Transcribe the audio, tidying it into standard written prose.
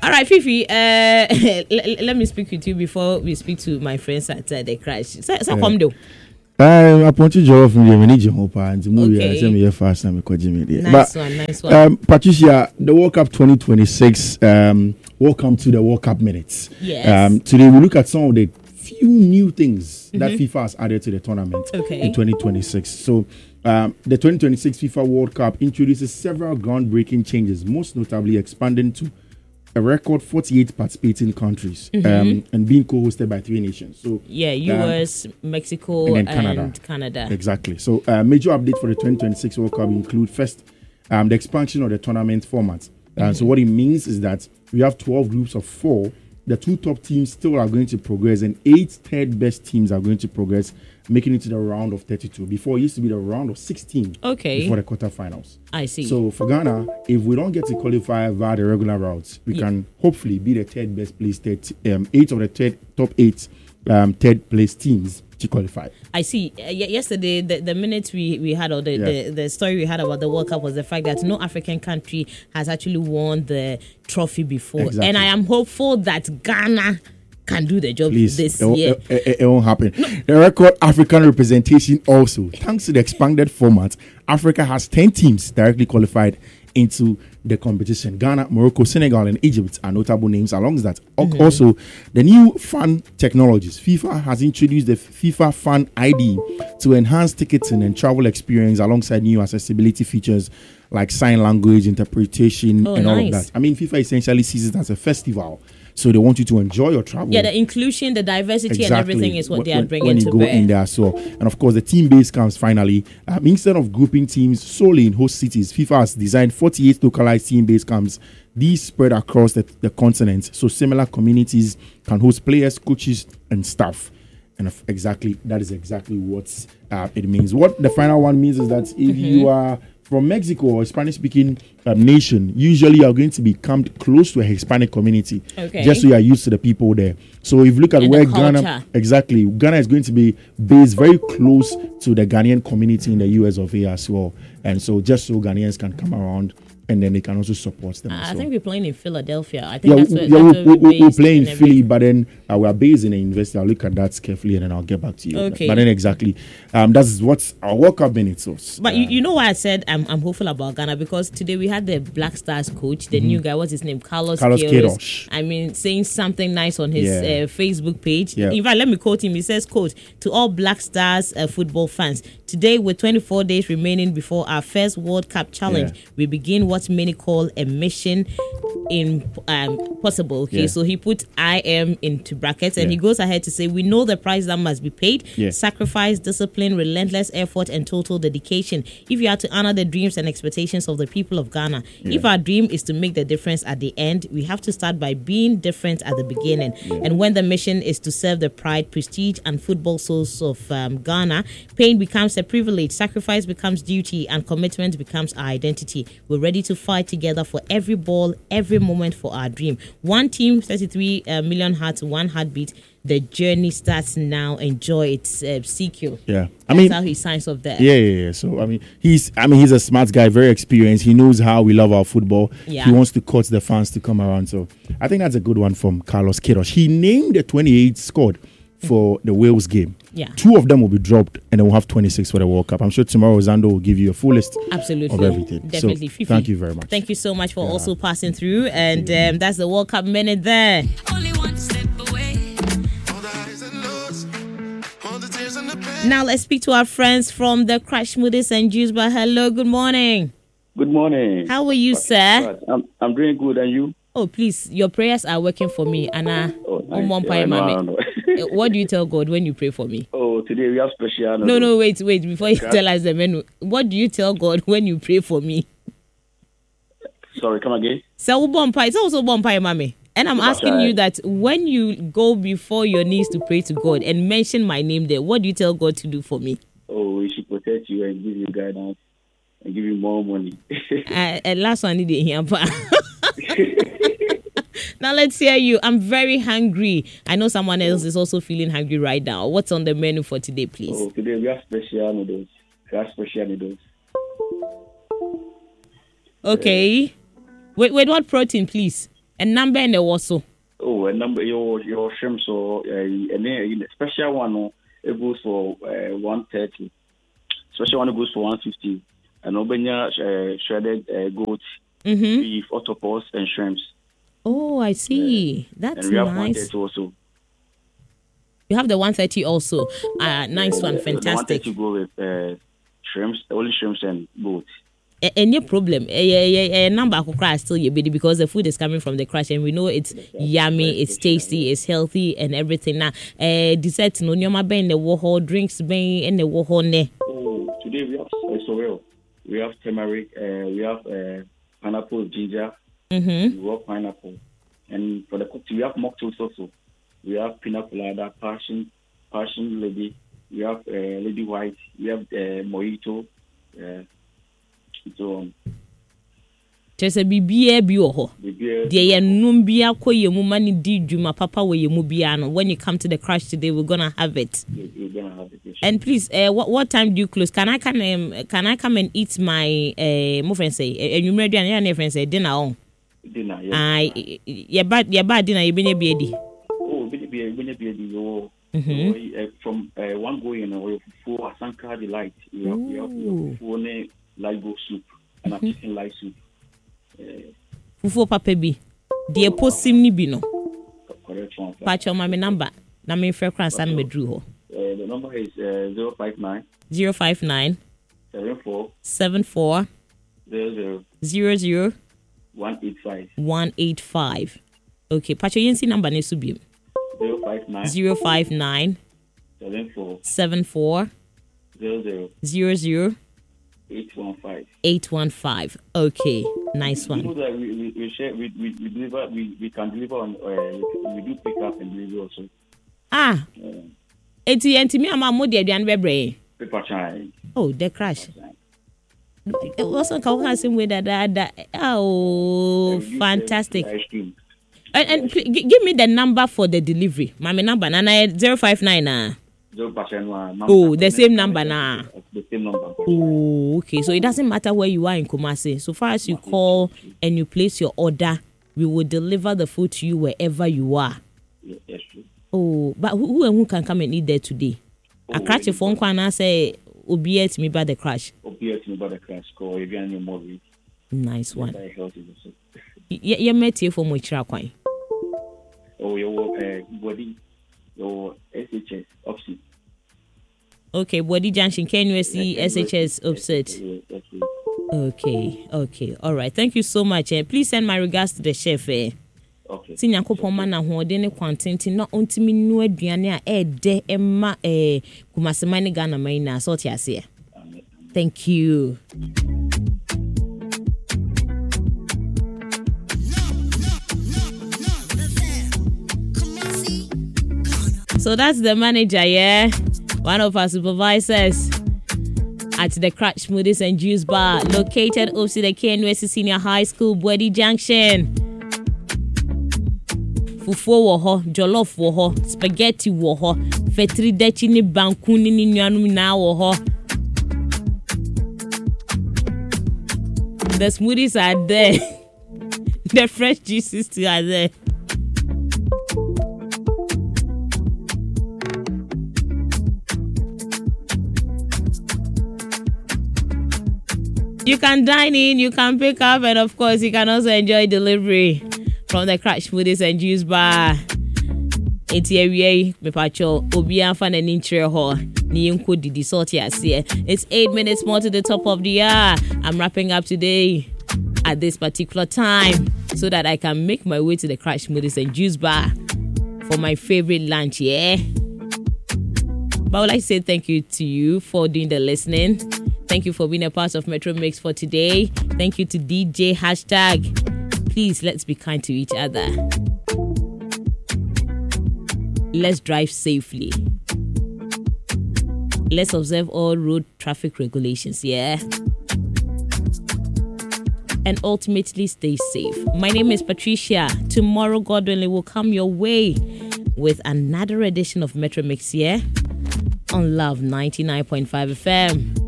All right, Fifi. Let me speak with you before we speak to my friends at the crash. So come do. I want to draw from the manager and the movie. I say me fast and me nice one. Patricia, the World Cup 2026. Welcome to the World Cup minutes. Yes. Today we look at some of the few new things that FIFA has added to the tournament in 2026. So, the 2026 FIFA World Cup introduces several groundbreaking changes, most notably expanding to a record 48 participating countries and being co-hosted by 3 nations. So US, Mexico, and Canada. Exactly. So major update for the 2026 World Cup include first the expansion of the tournament format. So what it means is that we have 12 groups of 4. The 2 top teams still are going to progress, and 8 third best teams are going to progress, making it to the round of 32. Before, it used to be the round of 16 before the quarterfinals. I see. So for Ghana, if we don't get to qualify via the regular routes, we can hopefully be the third best place, 8 of the top 8 third place teams to qualify. I see. Yesterday, the minute we had, or the story we had about the World Cup was the fact that no African country has actually won the trophy before. Exactly. And I am hopeful that Ghana can do the job this year. It won't happen. No. The record African representation also, thanks to the expanded format, Africa has 10 teams directly qualified into the competition. Ghana, Morocco, Senegal, and Egypt are notable names. Along with that, also the new fan technologies. FIFA has introduced the FIFA Fan ID to enhance ticketing and travel experience, alongside new accessibility features like sign language interpretation and all of that. I mean, FIFA essentially sees it as a festival. So they want you to enjoy your travel. Yeah, the inclusion, the diversity, and everything is what they are bringing when you go in there. So, and of course, the team-based camps finally. Instead of grouping teams solely in host cities, FIFA has designed 48 localized team-based camps. These spread across the continent, so similar communities can host players, coaches, and staff. And that is exactly what it means. What the final one means is that if you are from Mexico or Spanish-speaking nation, usually you are going to be camped close to a Hispanic community, just so you are used to the people there. So if you look at where Ghana is going to be based very close to the Ghanaian community in the US of A as well. And so just so Ghanaians can come around, and then they can also support them. I think we're playing in Philadelphia. I think we're playing in Philly, but then we are based in a university. I'll look at that carefully and then I'll get back to you. Okay. But then that's what our World Cup minutes was. But you know why I said I'm hopeful about Ghana? Because today we had the Black Stars coach, the new guy, what's his name? Carlos Queiroz. I mean, saying something nice on his Facebook page. In fact, let me quote him. He says, quote, "To all Black Stars football fans, today with 24 days remaining before our first World Cup challenge, we begin what many call a mission impossible." So he put "I am" into brackets, and he goes ahead to say, "We know the price that must be paid: sacrifice, discipline, relentless effort, and total dedication. If you are to honor the dreams and expectations of the people of Ghana, if our dream is to make the difference at the end, we have to start by being different at the beginning. And when the mission is to serve the pride, prestige, and football souls of Ghana, pain becomes a privilege, sacrifice becomes duty, and commitment becomes our identity. We're ready to fight together for every ball, every moment for our dream. One team, 33 million hearts, one heartbeat. The journey starts now. Enjoy its sequel." That's how he signs off there. So he's a smart guy, very experienced. He knows how we love our football. He wants to coach the fans to come around. So I think that's a good one from Carlos Queiroz. He named the 28 squad for the Wales game. 2 of them will be dropped, and then we'll have 26 for the World Cup. I'm sure tomorrow Zando will give you a full list of everything. Definitely. So, thank you very much. Thank you so much for also passing through. And that's the World Cup minute there. Only one step away. Now let's speak to our friends from the Crash Moody's and Juice Bar. Hello, good morning. Good morning. How are you, sir? I'm doing good, and you? Oh, please, your prayers are working for me. Anna, what do you tell God when you pray for me? Oh, today we have special. No, wait. Before you tell us the menu, what do you tell God when you pray for me? Sorry, come again. So, it's also Bompire, Mami. And I'm asking you that when you go before your knees to pray to God and mention my name there, what do you tell God to do for me? Oh, He should protect you and give you guidance and give you more money. Last one, I need here. Now let's hear you. I'm very hungry. I know someone else is also feeling hungry right now. What's on the menu for today, please? Oh, today we have special noodles. Okay. Wait, what protein, please? And number and also. Oh, a number your shrimp so a special one it goes for 130. Special one goes for 150. And Obenya shredded goat, beef, octopus, and shrimps. Oh, I see. That's and we have nice. 130 also. You have the 130 also. Nice one, fantastic. The 130 go with shrimps, only shrimps and goat. Any problem? Number of crash still your baby because the food is coming from the crash and we know it's yummy, it's tasty, it's healthy and everything. Now, dessert no nyoma ben the woho drinks ben and the woho ne. Oh, today we have sorrel, we have turmeric, we have pineapple, ginger, we have pineapple, and for the cocktail we have mocktails also. We have pina colada, passion lady, we have lady white, we have mojito. So just a bibia bi oho de ye num bia koye mu mani di djuma papa we ye mu bia no when you come to the crash today we're going to have it. We're going to have it. And please what time do you close? Can I come and eat my my friend say enumere duan ya na friend say dinner on dinner yes. Your bad dinner you been be edi. Oh been be yo from one go in or for asanka delight you have one ligo soup and a chicken light soup. Fufu papa bi. De posim ni bi no. Correct one. Patch on my number. Na me frɛ kran san medru ho. The number is 059 74 00 185. Okay, patch your yensi number ne su bi. 059 74 00 815. Okay, nice one. You know that we share, we deliver, we can deliver on, we do pick up and deliver also. Enti me ama mo de aduan bebre. Paper chai. Oh, the crash. Also can same way that. Oh, fantastic. And give me the number for the delivery. My number na 059 Oh, the same number now. The same number. Oh, okay. So it doesn't matter where you are in Kumasi. So far as you call and you place your order, we will deliver the food to you wherever you are. Yes, true. Oh, but who can come and eat there today? A crash phone can say, "Obiet me by the crash." Obiet me by the crash. Call if you any more. Nice one. You met here for Mochra Coin. Oh, your body, your SHS opposite. Okay, Body Junction, KNUST, SHS opposite. Okay, all right. Thank you so much. Please send my regards to the chef. Okay. Si Nyankopon ma na hoode ne kwantenti na ontimi nu aduane a ede emma Kumasema ne Ghana man na so ti ase. Thank you. So that's the manager, yeah. One of our supervisors at the Crash Smoothies and Juice Bar, located opposite the KNUST Senior High School, Body Junction. Fufu wo ho, jollof wo ho, spaghetti wo ho, fetri dachi ni banku ni nuanum na wo ho. The smoothies are there. The fresh juices too are there. You can dine in, you can pick up, and of course, you can also enjoy delivery from the Crash Smoothies and Juice Bar. It's here, me pacho, Obia fan and intre ho, ni unko didi sorti asiye. It's 8 minutes more to the top of the hour. I'm wrapping up today at this particular time so that I can make my way to the Crash Smoothies and Juice Bar for my favorite lunch, yeah? But I would like to say thank you to you for doing the listening. Thank you for being a part of Metro Mix for today. Thank you to DJ #. Please, let's be kind to each other. Let's drive safely. Let's observe all road traffic regulations, yeah? And ultimately, stay safe. My name is Patricia. Tomorrow, God willing, will come your way with another edition of Metro Mix, yeah? On Love 99.5 FM.